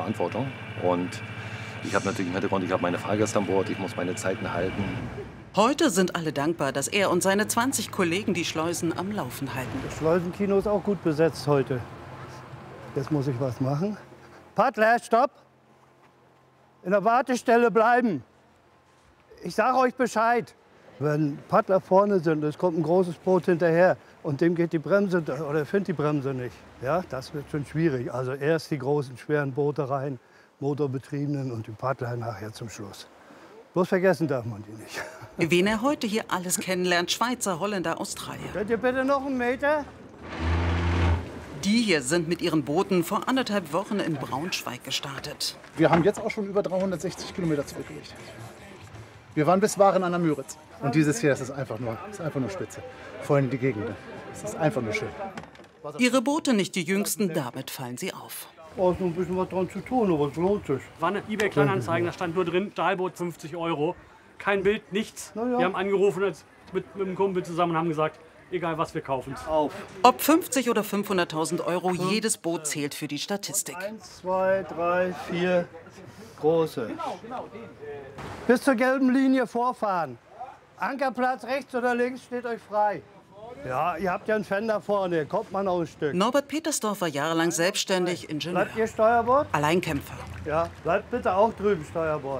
Verantwortung. Und ich habe natürlich im Hintergrund, ich habe meine Fahrgäste an Bord, ich muss meine Zeiten halten. Heute sind alle dankbar, dass er und seine 20 Kollegen die Schleusen am Laufen halten. Das Schleusenkino ist auch gut besetzt heute. Jetzt muss ich was machen. Paddler, stopp! In der Wartestelle bleiben. Ich sage euch Bescheid. Wenn Paddler vorne sind, es kommt ein großes Boot hinterher und dem geht die Bremse oder findet die Bremse nicht. Ja, das wird schon schwierig. Also erst die großen, schweren Boote rein, motorbetriebenen und die Paddler nachher zum Schluss. Bloß vergessen darf man die nicht. Wen er heute hier alles kennenlernt, Schweizer, Holländer, Australier. Könnt ihr bitte noch einen Meter? Die hier sind mit ihren Booten vor 1,5 Wochen in Braunschweig gestartet. Wir haben jetzt auch schon über 360 Kilometer zurückgelegt. Wir waren bis Waren an der Müritz. Und dieses hier, das ist einfach nur spitze. Vorhin die Gegend. Das ist einfach nur schön. Ihre Boote nicht die jüngsten, damit fallen sie auf. Oh, ist noch ein bisschen was dran zu tun, aber es lohnt sich. War eine eBay-Kleinanzeigen, da stand nur drin, Stahlboot 50 €. Kein Bild, nichts. Ja. Wir haben angerufen mit einem Kumpel zusammen und haben gesagt, egal was, wir kaufen es. Ob 50 oder 500.000 €, jedes Boot zählt für die Statistik. 1, 2, 3, 4 große. Bis zur gelben Linie vorfahren. Ankerplatz rechts oder links steht euch frei. Ja, ihr habt ja einen Fender vorne, kommt man auch ein Stück. Norbert Petersdorf war jahrelang selbstständig, Ingenieur. Bleibt ihr Steuerbord? Alleinkämpfer. Ja, bleibt bitte auch drüben Steuerbord.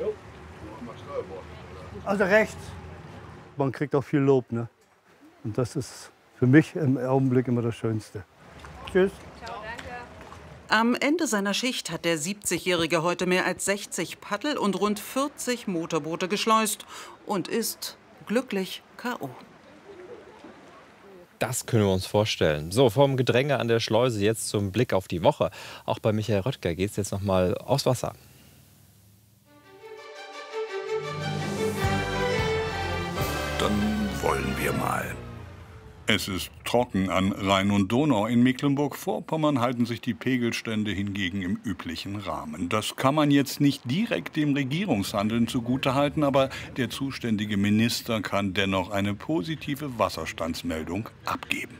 Also rechts. Man kriegt auch viel Lob, ne? Und das ist für mich im Augenblick immer das Schönste. Tschüss. Am Ende seiner Schicht hat der 70-Jährige heute mehr als 60 Paddel- und rund 40 Motorboote geschleust und ist glücklich K.O. Das können wir uns vorstellen. So, vom Gedränge an der Schleuse jetzt zum Blick auf die Woche. Auch bei Michael Röttger geht es jetzt noch mal aufs Wasser. Dann wollen wir mal. Es ist trocken an Rhein und Donau. In Mecklenburg-Vorpommern halten sich die Pegelstände hingegen im üblichen Rahmen. Das kann man jetzt nicht direkt dem Regierungshandeln zugutehalten, aber der zuständige Minister kann dennoch eine positive Wasserstandsmeldung abgeben.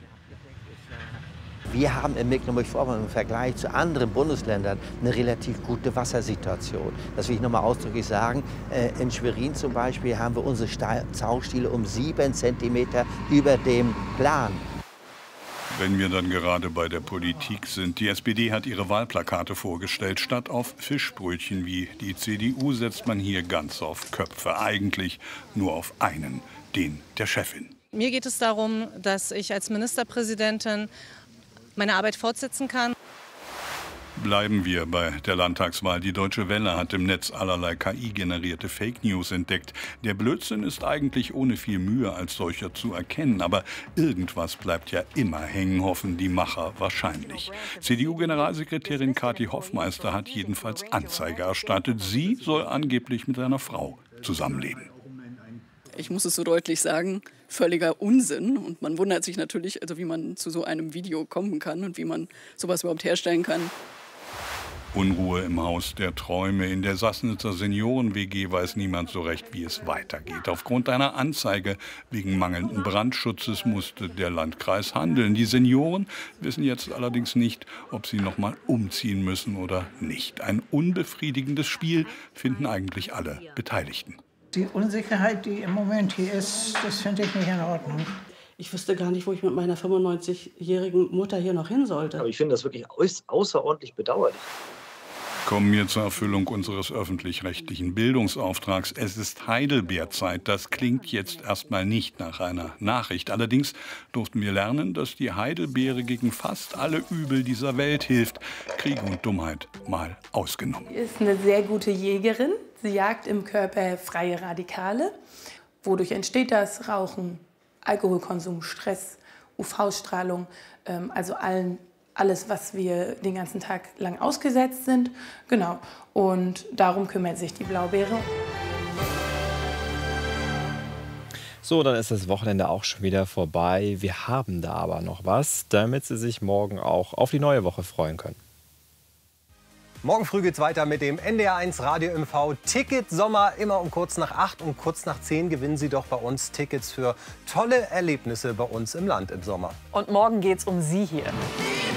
Wir haben in Mecklenburg-Vorpommern im Vergleich zu anderen Bundesländern eine relativ gute Wassersituation. Das will ich noch mal ausdrücklich sagen. In Schwerin zum Beispiel haben wir unsere Zaustile um 7 cm über dem Plan. Wenn wir dann gerade bei der Politik sind. Die SPD hat ihre Wahlplakate vorgestellt. Statt auf Fischbrötchen wie die CDU setzt man hier ganz auf Köpfe. Eigentlich nur auf einen, den der Chefin. Mir geht es darum, dass ich als Ministerpräsidentin meine Arbeit fortsetzen kann. Bleiben wir bei der Landtagswahl. Die Deutsche Welle hat im Netz allerlei KI-generierte Fake News entdeckt. Der Blödsinn ist eigentlich ohne viel Mühe als solcher zu erkennen. Aber irgendwas bleibt ja immer hängen, hoffen die Macher wahrscheinlich. CDU-Generalsekretärin Kathi Hoffmeister hat jedenfalls Anzeige erstattet. Sie soll angeblich mit einer Frau zusammenleben. Ich muss es so deutlich sagen, völliger Unsinn. Und man wundert sich natürlich, also wie man zu so einem Video kommen kann und wie man sowas überhaupt herstellen kann. Unruhe im Haus der Träume. In der Sassnitzer Senioren-WG weiß niemand so recht, wie es weitergeht. Aufgrund einer Anzeige wegen mangelnden Brandschutzes musste der Landkreis handeln. Die Senioren wissen jetzt allerdings nicht, ob sie noch mal umziehen müssen oder nicht. Ein unbefriedigendes Spiel finden eigentlich alle Beteiligten. Die Unsicherheit, die im Moment hier ist, das finde ich nicht in Ordnung. Ich wüsste gar nicht, wo ich mit meiner 95-jährigen Mutter hier noch hin sollte. Aber ich finde das wirklich außerordentlich bedauerlich. Kommen wir zur Erfüllung unseres öffentlich-rechtlichen Bildungsauftrags. Es ist Heidelbeerzeit. Das klingt jetzt erstmal nicht nach einer Nachricht. Allerdings durften wir lernen, dass die Heidelbeere gegen fast alle Übel dieser Welt hilft. Krieg und Dummheit mal ausgenommen. Sie ist eine sehr gute Jägerin. Sie jagt im Körper freie Radikale. Wodurch entsteht das? Rauchen, Alkoholkonsum, Stress, UV-Strahlung, also alles, was wir den ganzen Tag lang ausgesetzt sind. Genau. Und darum kümmert sich die Blaubeere. So, dann ist das Wochenende auch schon wieder vorbei. Wir haben da aber noch was, damit Sie sich morgen auch auf die neue Woche freuen können. Morgen früh geht's weiter mit dem NDR1 Radio MV Ticket Sommer. Immer um kurz nach 8 und kurz nach 10 gewinnen Sie doch bei uns Tickets für tolle Erlebnisse bei uns im Land im Sommer. Und morgen geht's um Sie hier.